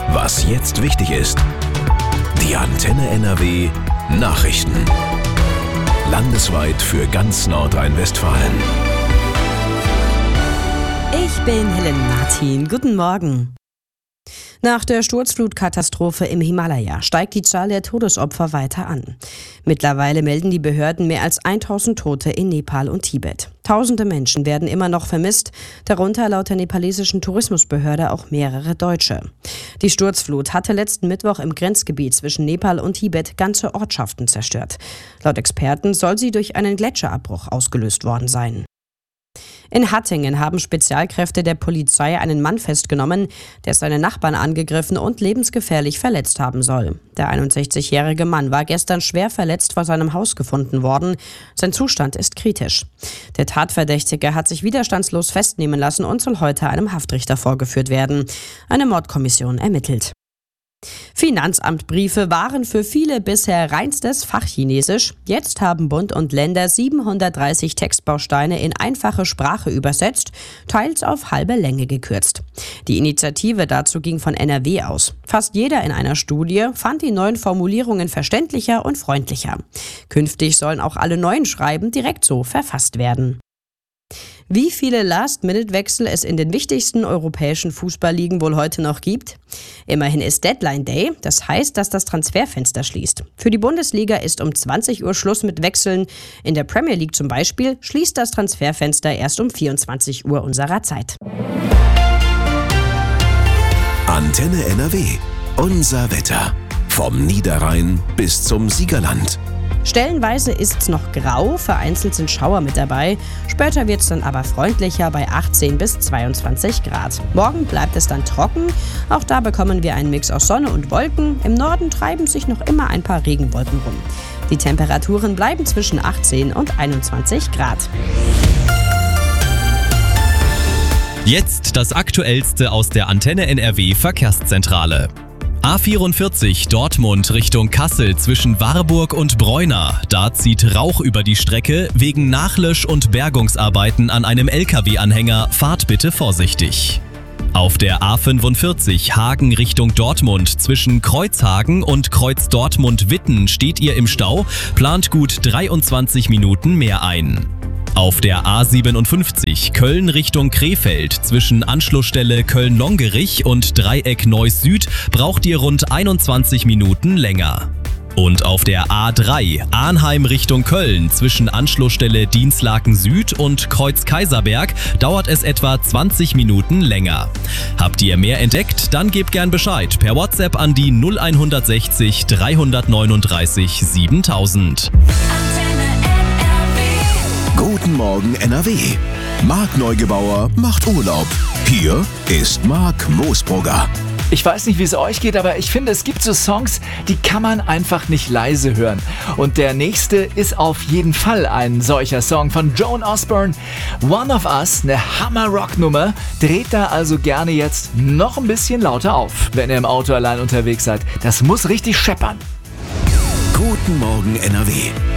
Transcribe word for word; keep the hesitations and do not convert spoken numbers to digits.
Was jetzt wichtig ist. Die Antenne N R W Nachrichten. Landesweit für ganz Nordrhein-Westfalen. Ich bin Helen Martin. Guten Morgen. Nach der Sturzflutkatastrophe im Himalaya steigt die Zahl der Todesopfer weiter an. Mittlerweile melden die Behörden mehr als tausend Tote in Nepal und Tibet. Tausende Menschen werden immer noch vermisst, darunter laut der nepalesischen Tourismusbehörde auch mehrere Deutsche. Die Sturzflut hatte letzten Mittwoch im Grenzgebiet zwischen Nepal und Tibet ganze Ortschaften zerstört. Laut Experten soll sie durch einen Gletscherabbruch ausgelöst worden sein. In Hattingen haben Spezialkräfte der Polizei einen Mann festgenommen, der seine Nachbarn angegriffen und lebensgefährlich verletzt haben soll. Der einundsechzigjährige Mann war gestern schwer verletzt vor seinem Haus gefunden worden. Sein Zustand ist kritisch. Der Tatverdächtige hat sich widerstandslos festnehmen lassen und soll heute einem Haftrichter vorgeführt werden. Eine Mordkommission ermittelt. Finanzamtbriefe waren für viele bisher reinstes Fachchinesisch. Jetzt haben Bund und Länder siebenhundertdreißig Textbausteine in einfache Sprache übersetzt, teils auf halbe Länge gekürzt. Die Initiative dazu ging von N R W aus. Fast jeder in einer Studie fand die neuen Formulierungen verständlicher und freundlicher. Künftig sollen auch alle neuen Schreiben direkt so verfasst werden. Wie viele Last-Minute-Wechsel es in den wichtigsten europäischen Fußballligen wohl heute noch gibt? Immerhin ist Deadline Day, das heißt, dass das Transferfenster schließt. Für die Bundesliga ist um zwanzig Uhr Schluss mit Wechseln. In der Premier League zum Beispiel schließt das Transferfenster erst um vierundzwanzig Uhr unserer Zeit. Antenne N R W. Unser Wetter. Vom Niederrhein bis zum Siegerland. Stellenweise ist's noch grau, vereinzelt sind Schauer mit dabei. Später wird's dann aber freundlicher bei achtzehn bis zweiundzwanzig Grad. Morgen bleibt es dann trocken. Auch da bekommen wir einen Mix aus Sonne und Wolken. Im Norden treiben sich noch immer ein paar Regenwolken rum. Die Temperaturen bleiben zwischen achtzehn und einundzwanzig Grad. Jetzt das Aktuellste aus der Antenne N R W Verkehrszentrale. A vierundvierzig Dortmund Richtung Kassel zwischen Warburg und Breuna. Da zieht Rauch über die Strecke. Wegen Nachlösch- und Bergungsarbeiten an einem L K W-Anhänger fahrt bitte vorsichtig. Auf der A fünfundvierzig Hagen Richtung Dortmund zwischen Kreuzhagen und Kreuz Dortmund-Witten steht ihr im Stau, plant gut dreiundzwanzig Minuten mehr ein. Auf der A siebenundfünfzig Köln Richtung Krefeld zwischen Anschlussstelle Köln-Longerich und Dreieck Neuss Süd braucht ihr rund einundzwanzig Minuten länger. Und auf der A drei Arnheim Richtung Köln zwischen Anschlussstelle Dinslaken Süd und Kreuz Kaiserberg dauert es etwa zwanzig Minuten länger. Habt ihr mehr entdeckt? Dann gebt gern Bescheid per WhatsApp an die null einhundertsechzig dreihundertneununddreißig siebentausend. Guten Morgen N R W. Marc Neugebauer macht Urlaub. Hier ist Marc Moosbrugger. Ich weiß nicht, wie es euch geht, aber ich finde, es gibt so Songs, die kann man einfach nicht leise hören. Und der nächste ist auf jeden Fall ein solcher Song von Joan Osborne. One of Us, eine Hammer-Rock-Nummer. Dreht da also gerne jetzt noch ein bisschen lauter auf, wenn ihr im Auto allein unterwegs seid. Das muss richtig scheppern. Guten Morgen N R W.